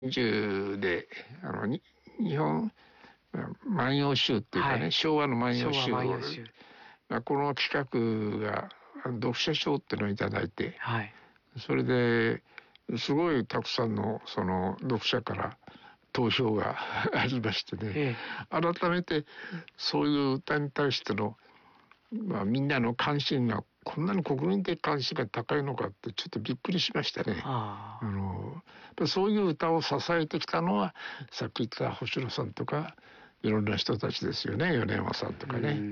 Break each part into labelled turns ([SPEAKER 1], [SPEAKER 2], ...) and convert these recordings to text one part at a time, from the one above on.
[SPEAKER 1] 中で日本万葉集っていうかね、昭和の万葉集を、この企画が読者賞っていうのをいただいて、それですごいたくさんのその読者から投票がありましてね、改めてそういう歌に対しての、みんなの関心がこんなに国民的関心が高いのかってちょっとびっくりしましたね。そういう歌を支えてきたのはさっき言った星野さんとかいろんな人たちですよね。米山さんとかね。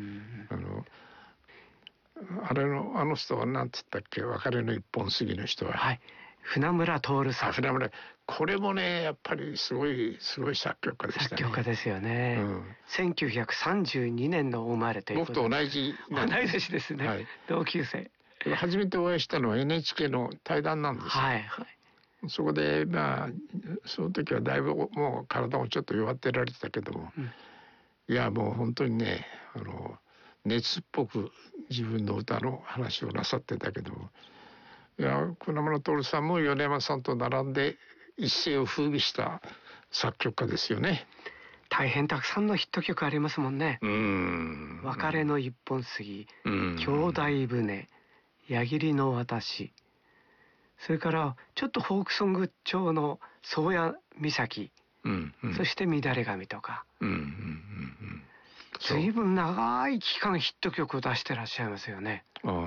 [SPEAKER 1] あの人は何て言ったっけ、別れの一本杉の人は、
[SPEAKER 2] 船村徹さん。
[SPEAKER 1] 船村、これもねやっぱりすごい作曲家でしたね。
[SPEAKER 2] 作曲家ですよね。1932年の生まれということで。
[SPEAKER 1] 僕と同じ
[SPEAKER 2] 年ですね。同級生。
[SPEAKER 1] 初めてお会いしたのは NHK の対談なんですよ。そこでその時はだいぶもう体もちょっと弱ってられてたけども、いやもう本当にね熱っぽく自分の歌の話をなさってたけども、いや船村徹さんも米山さんと並んで一世を風靡した作曲家ですよね。
[SPEAKER 2] 大変たくさんのヒット曲ありますもんね。別れの一本杉、兄弟船、矢切の私、それからちょっとフォークソング調の宗谷岬、そして乱れ髪とか、随分長い期間ヒット曲を出してらっしゃいますよね。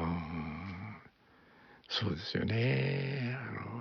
[SPEAKER 1] そうですよね。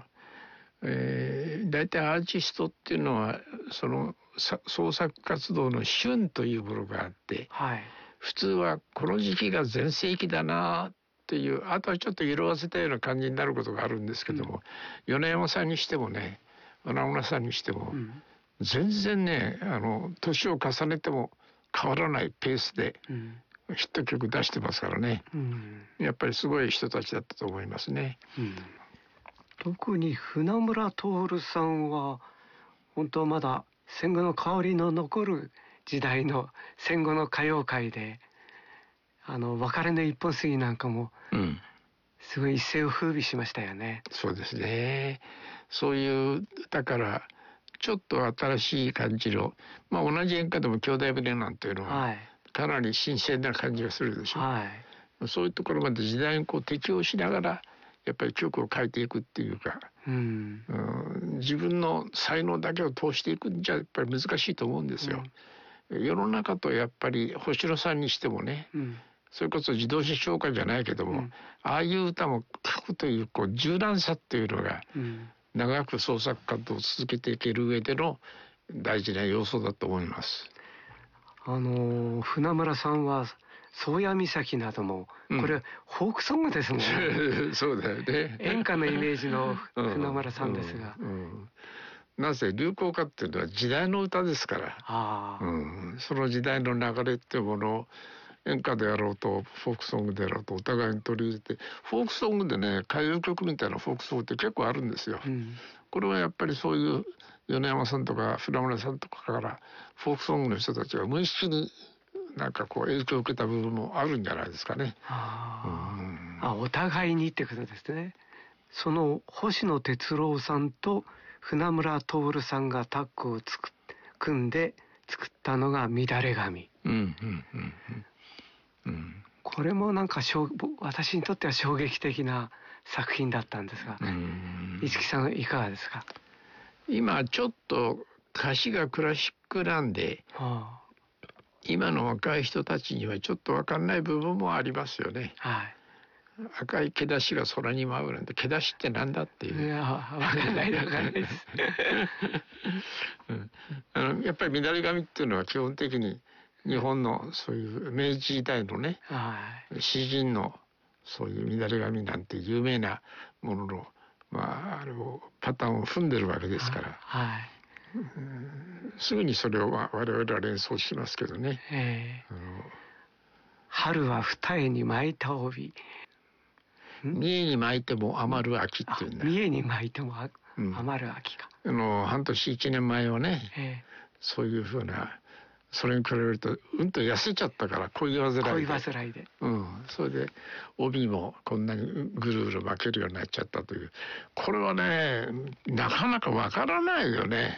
[SPEAKER 1] だいたいアーティストっていうのはその創作活動の旬というものがあって、普通はこの時期が全盛期だなっていう、あとはちょっと色あせたような感じになることがあるんですけども、米山さんにしてもね、穴村さんにしても、全然ね年を重ねても変わらないペースでヒット曲出してますからね、やっぱりすごい人たちだったと思いますね。
[SPEAKER 2] 特に船村徹さんは本当はまだ戦後の香りの残る時代の戦後の歌謡界で別れの一本杉なんかもすごい一世を風靡しましたよね。
[SPEAKER 1] そうですね。そういうだからちょっと新しい感じの、同じ演歌でも兄弟船なんていうのはかなり新鮮な感じがするでしょ。そういうところまで時代に適応しながらやっぱり曲を変えていくっていうか、自分の才能だけを通していくんじゃやっぱり難しいと思うんですよ。世の中とやっぱり星野さんにしてもね、それこそ自動車唱歌じゃないけども、ああいう歌も書くという柔軟さっていうのが、長く創作活動を続けていける上での大事な要素だと思います。
[SPEAKER 2] 船村さんは宗谷岬などもこれフォークソングですもんね。
[SPEAKER 1] そうだよね。
[SPEAKER 2] 演歌のイメージの船村さんですが、
[SPEAKER 1] なぜ流行歌っていうのは時代の歌ですから、その時代の流れっていうものを演歌であろうとフォークソングであろうとお互いに取り入れて、フォークソングでね歌謡曲みたいなフォークソングって結構あるんですよ。これはやっぱりそういう米山さんとか船村さんとかからフォークソングの人たちが無意識になんか影響を受けた部分もあるんじゃないですかね。
[SPEAKER 2] お互いにってことですね。その星野哲郎さんと船村徹さんがタッグを組んで作ったのが乱れ髪。これもなんか私にとっては衝撃的な作品だったんですが、五木さんいかがですか？
[SPEAKER 1] 今ちょっと歌詞がクラシックなんで、今の若い人たちにはちょっと分かんない部分もありますよね。赤い毛出しが空に舞うなんて、毛出しってなんだっていう。
[SPEAKER 2] いや分かんないです。
[SPEAKER 1] やっぱり乱れ髪っていうのは基本的に日本のそういう明治時代のね、詩人のそういう乱れ髪なんて有名なものの、あれをパターンを踏んでるわけですから、すぐにそれを我々は連想しますけどね。
[SPEAKER 2] 春は二重に巻いた帯、
[SPEAKER 1] 三重に巻いても余る秋っていうんだ。
[SPEAKER 2] 三重に巻いても余る秋か。
[SPEAKER 1] 半年1年前はね、そういうふうな、それに比べるとうんと痩せちゃったから恋煩いで、それで帯もこんなにぐるぐる巻けるようになっちゃったという、これはねなかなかわからないよね。